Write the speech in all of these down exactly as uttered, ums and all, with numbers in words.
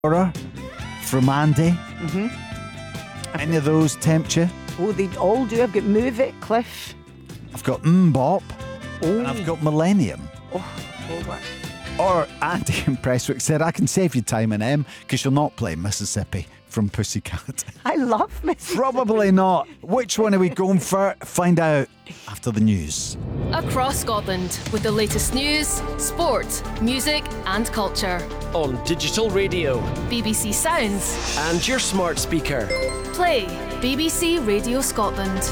Aurora from Andy. Mm-hmm. Any of those tempt you? Oh, they all do. I've got Move It, Cliff. I've got Mbop. Oh. And I've got Millennium. Oh, oh what? Or Andy in Prestwick said, I can save you time in M because you'll not play Mississippi from Pussycat. I love Mississippi. Probably not. Which one are we going for? Find out after the news. Across Scotland with the latest news, sport, music and culture. On digital radio, B B C Sounds and your smart speaker. Play B B C Radio Scotland.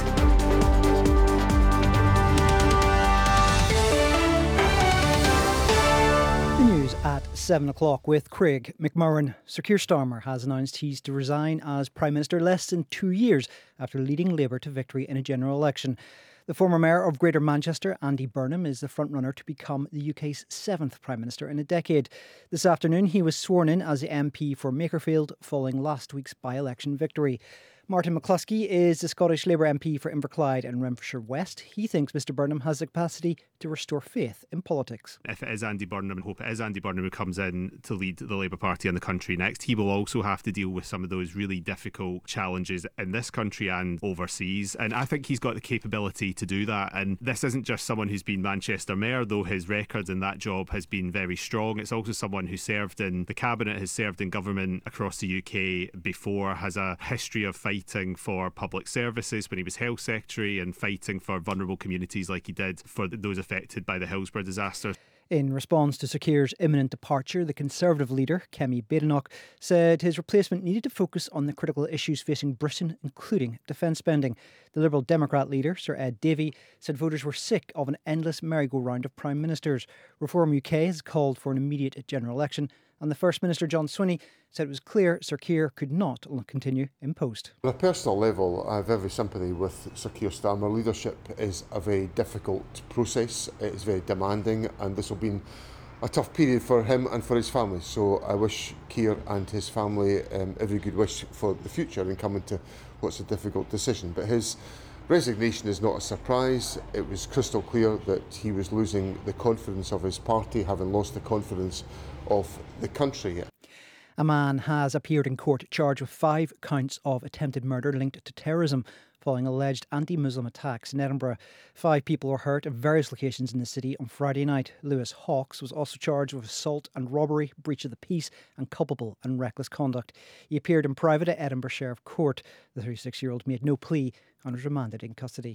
The news at seven o'clock with Craig McMurran. Sir Keir Starmer has announced he's to resign as Prime Minister less than two years after leading Labour to victory in a general election. The former Mayor of Greater Manchester, Andy Burnham, is the frontrunner to become the U K's seventh Prime Minister in a decade. This afternoon he was sworn in as the M P for Makerfield following last week's by-election victory. Martin McCluskey is the Scottish Labour M P for Inverclyde and Renfrewshire West. He thinks Mr Burnham has the capacity to restore faith in politics. If it is Andy Burnham, and hope it is Andy Burnham who comes in to lead the Labour Party in the country next, he will also have to deal with some of those really difficult challenges in this country and overseas. And I think he's got the capability to do that. And this isn't just someone who's been Manchester Mayor, though his record in that job has been very strong. It's also someone who served in the Cabinet, has served in government across the U K before, has a history of fighting for public services when he was Health Secretary and fighting for vulnerable communities like he did for those affected by the Hillsborough disaster. In response to Sir Keir's imminent departure, the Conservative leader, Kemi Badenoch, said his replacement needed to focus on the critical issues facing Britain, including defence spending. The Liberal Democrat leader, Sir Ed Davey, said voters were sick of an endless merry-go-round of Prime Ministers. Reform U K has called for an immediate general election, and the First Minister, John Swinney, said it was clear Sir Keir could not continue in post. On a personal level, I have every sympathy with Sir Keir Starmer. Leadership is a very difficult process, it is very demanding, and this will be a tough period for him and for his family. So I wish Keir and his family um, every good wish for the future in coming to what's a difficult decision. But his resignation is not a surprise. It was crystal clear that he was losing the confidence of his party, having lost the confidence of the country. A man has appeared in court charged with five counts of attempted murder linked to terrorism following alleged anti-Muslim attacks in Edinburgh. Five people were hurt at various locations in the city on Friday night. Lewis Hawkes was also charged with assault and robbery, breach of the peace and culpable and reckless conduct. He appeared in private at Edinburgh Sheriff Court. The thirty-six-year-old made no plea and was remanded in custody.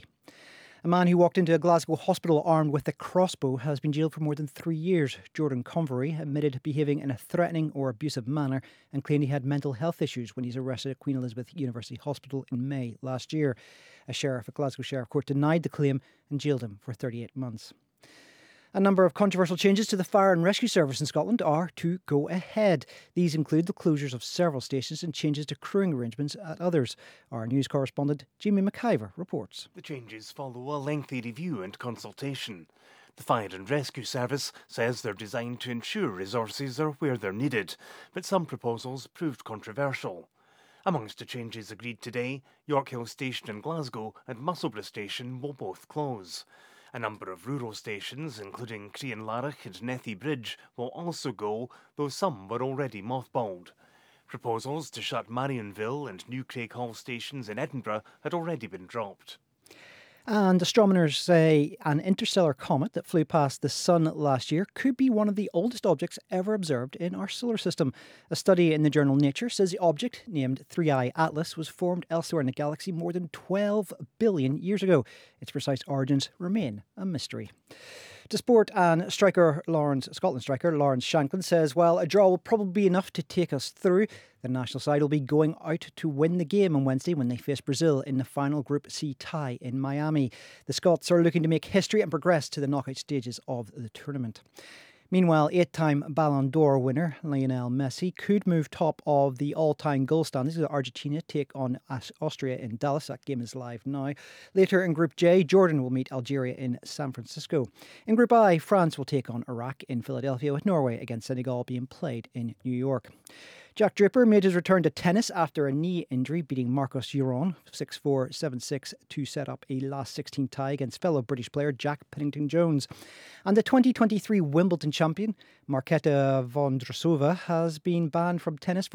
A man who walked into a Glasgow hospital armed with a crossbow has been jailed for more than three years. Jordan Convery admitted behaving in a threatening or abusive manner and claimed he had mental health issues when he was arrested at Queen Elizabeth University Hospital in May last year. A sheriff at Glasgow Sheriff Court denied the claim and jailed him for thirty-eight months. A number of controversial changes to the fire and rescue service in Scotland are to go ahead. These include the closures of several stations and changes to crewing arrangements at others. Our news correspondent, Jamie McIver, reports. The changes follow a lengthy review and consultation. The Fire and Rescue Service says they're designed to ensure resources are where they're needed, but some proposals proved controversial. Amongst the changes agreed today, Yorkhill Station in Glasgow and Musselburgh Station will both close. A number of rural stations, including Creanlarich and Nethy Bridge, will also go, though some were already mothballed. Proposals to shut Marionville and New Craighall stations in Edinburgh had already been dropped. And astronomers say an interstellar comet that flew past the Sun last year could be one of the oldest objects ever observed in our solar system. A study in the journal Nature says the object, named three I Atlas, was formed elsewhere in the galaxy more than twelve billion years ago. Its precise origins remain a mystery. To sport, and striker Lawrence, Scotland striker Lawrence Shanklin says, well, a draw will probably be enough to take us through. The national side will be going out to win the game on Wednesday when they face Brazil in the final Group C tie in Miami. The Scots are looking to make history and progress to the knockout stages of the tournament. Meanwhile, eight-time Ballon d'Or winner Lionel Messi could move top of the all-time goal standings as Argentina take on Austria in Dallas. That game is live now. Later in Group J, Jordan will meet Algeria in San Francisco. In Group I, France will take on Iraq in Philadelphia, with Norway against Senegal being played in New York. Jack Draper made his return to tennis after a knee injury, beating Marcos Giron six four, seven six to set up a last sixteen tie against fellow British player Jack Pennington-Jones. And the twenty twenty-three Wimbledon champion, Marketa Vondrousova, has been banned from tennis for